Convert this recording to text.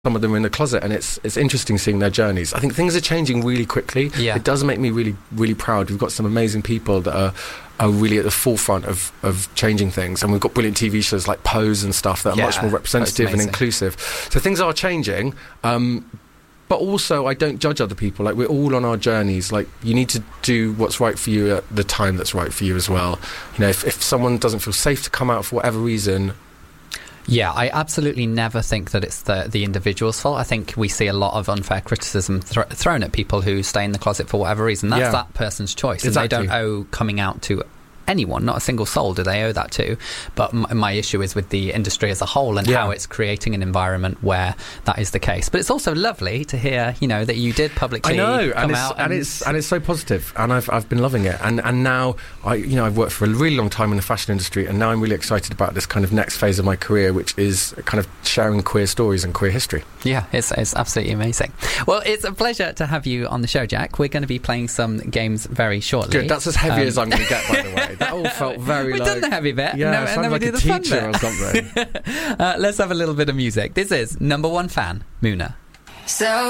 some of them are in the closet, and it's interesting seeing their journeys. I think things are changing really quickly. Yeah. It does make me really, really proud. We've got some amazing people that are really at the forefront of changing things, and we've got brilliant TV shows like Pose and stuff that are much more representative and inclusive. So things are changing, but also I don't judge other people. Like, we're all on our journeys. Like, you need to do what's right for you at the time that's right for you as well. You know, if someone doesn't feel safe to come out for whatever reason. Yeah, I absolutely never think that it's the individual's fault. I think we see a lot of unfair criticism thrown at people who stay in the closet for whatever reason. That's that person's choice. Exactly. And they don't owe coming out to anyone, not a single soul do they owe that to. But my issue is with the industry as a whole and how it's creating an environment where that is the case. But it's also lovely to hear, you know, that you did publicly come out. And it's so positive, and I've been loving it. And now I've worked for a really long time in the fashion industry, and now I'm really excited about this kind of next phase of my career, which is kind of sharing queer stories and queer history. Yeah, it's absolutely amazing. Well, it's a pleasure to have you on the show, Jack. We're going to be playing some games very shortly. Good, that's as heavy as I'm going to get, by the way. That all felt very We've done the heavy bit. Yeah, and then we like do the a fun teacher bit. or something. Let's have a little bit of music. This is number one fan, Muna. So